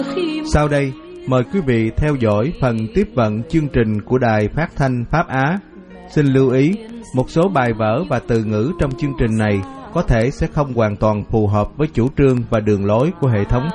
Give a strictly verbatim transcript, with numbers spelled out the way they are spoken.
Sau đây, mời quý vị theo dõi phần tiếp vận chương trình của Đài Phát thanh Pháp Á. Xin lưu ý, một số bài vở và từ ngữ trong chương trình này có thể sẽ không hoàn toàn phù hợp với chủ trương và đường lối của hệ thống